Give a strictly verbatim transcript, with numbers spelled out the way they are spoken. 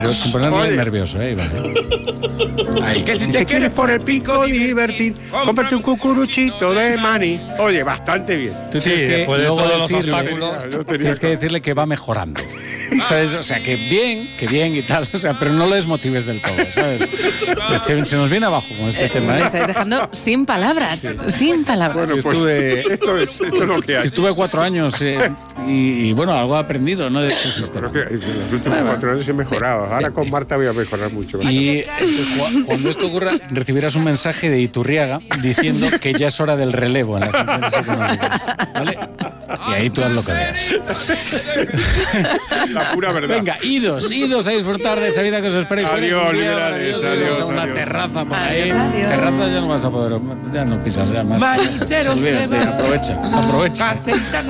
Pero sin ponerme nervioso, ¿eh, Iván? Ahí. Que si te quieres por el pico divertir, cómprate un cucuruchito de maní. Oye, bastante bien. Tú Sí, tienes que después de luego todos los decirle- obstáculos. Yo tenía Tienes que decirle que va mejorando. ¿Sabes? O sea, que bien, que bien y tal. O sea, pero no lo desmotives del todo, ¿sabes? Se, se nos viene abajo con este tema, Me ¿eh? estáis dejando sin palabras, sin palabras. Bueno, pues Estuve- esto, es, esto es lo que hay. Estuve cuatro años eh, y, y, bueno, algo he aprendido, ¿no? De este sistema. Pero que en los últimos cuatro años he mejorado. Ahora con Marta voy a mejorar mucho más. Y eh, cu- cuando esto ocurra, recibirás un mensaje de Iturriaga diciendo que ya es hora del relevo en las funciones económicas, ¿vale? Y ahí tú haz lo que veas. La pura verdad. Venga, idos, idos a disfrutar de esa vida que os espera. Y fuera Adiós, un día liberales, maravilloso, adiós, iros a una adiós. terraza por ahí. Adiós, adiós. Terraza ya no vas a poder, ya no pisas ya más. Manicero Olvídate, se va. aprovecha, aprovecha. Caseta